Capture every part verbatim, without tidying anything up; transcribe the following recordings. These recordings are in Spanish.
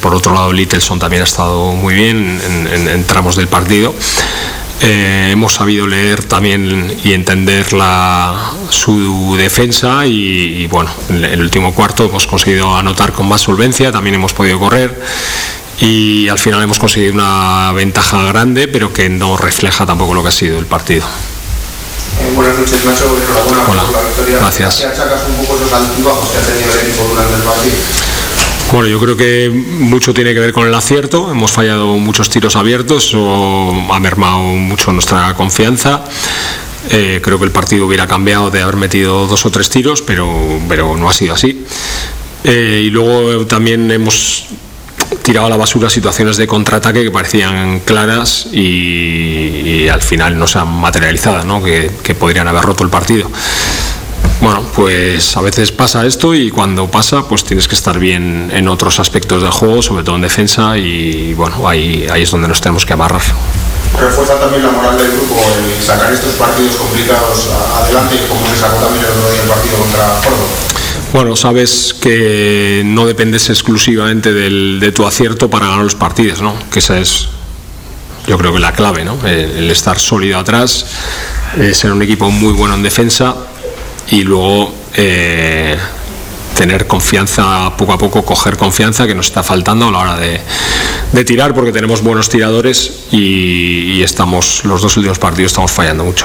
por otro lado Littelson también ha estado muy bien en, en, en tramos del partido. Eh, hemos sabido leer también y entender la, su defensa y, y bueno, en el último cuarto hemos conseguido anotar con más solvencia, también hemos podido correr y al final hemos conseguido una ventaja grande, pero que no refleja tampoco lo que ha sido el partido. Eh, buenas noches, Nacho. Enhorabuena Hola. por la victoria. Gracias. ¿Qué achacas un poco esos altibajos que ha tenido el equipo durante el partido? Bueno, yo creo que mucho tiene que ver con el acierto. Hemos fallado muchos tiros abiertos, eso ha mermado mucho nuestra confianza. Eh, creo que el partido hubiera cambiado de haber metido dos o tres tiros, pero, pero no ha sido así. Eh, y luego también hemos tirado a la basura situaciones de contraataque que parecían claras y, y al final no se han materializado, ¿no? que, que podrían haber roto el partido. Bueno, pues a veces pasa esto y cuando pasa pues tienes que estar bien en otros aspectos del juego, sobre todo en defensa y bueno, ahí, ahí es donde nos tenemos que amarrar. Refuerza también la moral del grupo el sacar estos partidos complicados adelante, como se sacó también el otro día el partido contra Córdoba. Bueno, sabes que no dependes exclusivamente del, de tu acierto para ganar los partidos, ¿no? Que esa es, yo creo que la clave, ¿no? El, el estar sólido atrás, eh, ser un equipo muy bueno en defensa y luego eh, tener confianza poco a poco, coger confianza que nos está faltando a la hora de, de tirar, porque tenemos buenos tiradores y, y estamos, los dos últimos partidos estamos fallando mucho.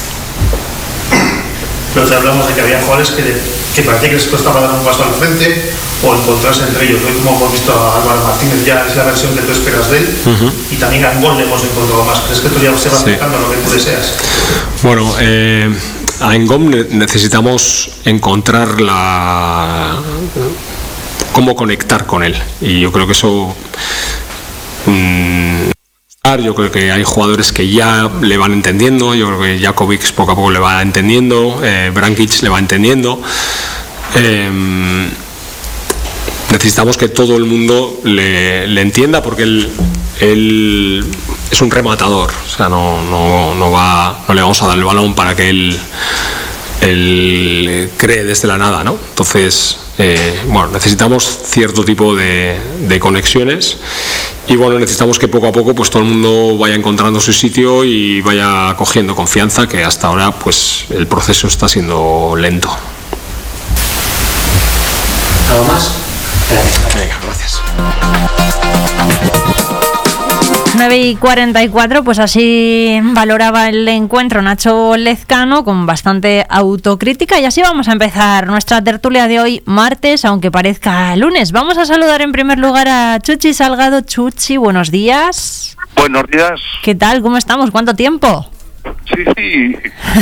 Pero te hablamos de que había jugadores que, que parecía que les costaba dar un paso al frente o encontrarse entre ellos. Hoy, como hemos visto a Álvaro Martínez, ya es la versión que tú esperas de él. Uh-huh. Y también a Engón le hemos encontrado más. ¿Crees que tú ya se va acercando sí. a lo que tú deseas? Bueno, eh, a Engón necesitamos encontrar la cómo conectar con él. Y yo creo que eso... Mmm, Yo creo que hay jugadores que ya le van entendiendo. Yo creo que Jakovic poco a poco le va entendiendo, eh, Brankic le va entendiendo. Eh, necesitamos que todo el mundo le, le entienda, porque él, él es un rematador. O sea, no, no, no, va, no le vamos a dar el balón para que él, él cree desde la nada, ¿no? Entonces, eh, bueno, necesitamos cierto tipo de, de conexiones. Y bueno, necesitamos que poco a poco pues todo el mundo vaya encontrando su sitio y vaya cogiendo confianza, que hasta ahora pues el proceso está siendo lento. ¿Algo más? Gracias. Venga, gracias. nueve y cuarenta y cuatro, pues así valoraba el encuentro Nacho Lezcano, con bastante autocrítica, y así vamos a empezar nuestra tertulia de hoy, martes, aunque parezca lunes. Vamos a saludar en primer lugar a Chuchi Salgado. Chuchi, buenos días. Buenos días. ¿Qué tal? ¿Cómo estamos? ¿Cuánto tiempo? Sí, sí,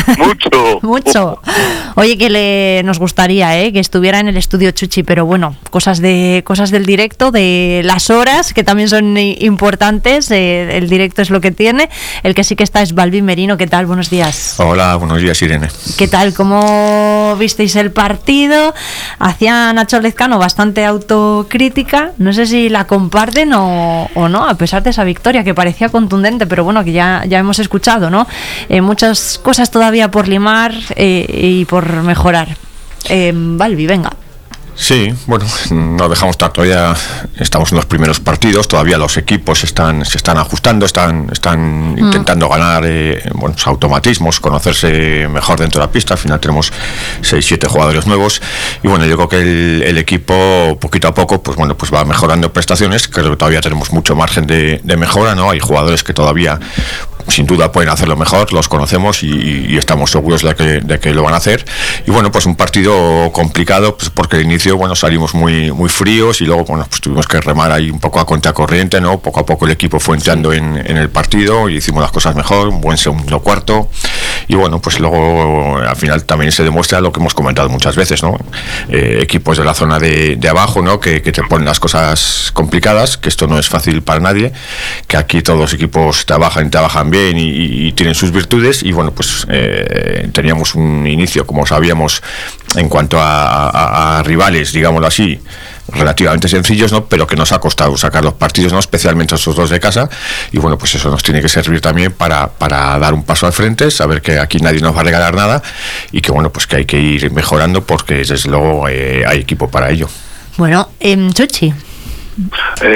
mucho. Mucho. Oye, que le nos gustaría ¿eh? que estuviera en el estudio Chuchi, pero bueno, cosas de cosas del directo, de las horas, que también son importantes. Eh, el directo es lo que tiene. El que sí que está es Balbi Merino. ¿Qué tal? Buenos días. Hola, buenos días, Irene. ¿Qué tal? ¿Cómo visteis el partido? Hacía Nacho Lezcano bastante autocrítica. No sé si la comparten o, o no, a pesar de esa victoria que parecía contundente, pero bueno, que ya, ya hemos escuchado, ¿no? Eh, muchas cosas todavía por limar eh, y por mejorar. Eh, Balbi, venga. Sí, bueno, no dejamos tanto, todavía estamos en los primeros partidos, todavía los equipos están, se están ajustando, están, están mm. intentando ganar eh, buenos automatismos, conocerse mejor dentro de la pista. Al final tenemos seis siete jugadores nuevos y bueno, yo creo que el, el equipo poquito a poco pues bueno pues va mejorando prestaciones. Creo que todavía tenemos mucho margen de, de mejora, ¿no? Hay jugadores que todavía sin duda pueden hacerlo mejor, los conocemos y, y estamos seguros de que, de que lo van a hacer. Y bueno, pues un partido complicado, pues porque al inicio bueno salimos muy muy fríos y luego bueno pues tuvimos que remar ahí un poco a contracorriente, ¿no? Poco a poco el equipo fue entrando en, en el partido y hicimos las cosas mejor, un buen segundo cuarto y bueno pues luego al final también se demuestra lo que hemos comentado muchas veces, ¿no? Eh, equipos de la zona de, de abajo, ¿no? Que, que te ponen las cosas complicadas, que esto no es fácil para nadie, que aquí todos los equipos trabajan y trabajan bien y, y, y tienen sus virtudes y bueno pues eh, teníamos un inicio, como sabíamos, en cuanto a, a, a rivales, digámoslo así, relativamente sencillos, ¿no? Pero que nos ha costado sacar los partidos, ¿no? Especialmente esos dos de casa y bueno pues eso nos tiene que servir también para, para dar un paso al frente, saber que aquí nadie nos va a regalar nada y que bueno pues que hay que ir mejorando porque desde luego eh, hay equipo para ello. Bueno, eh, Chuchi. Eh,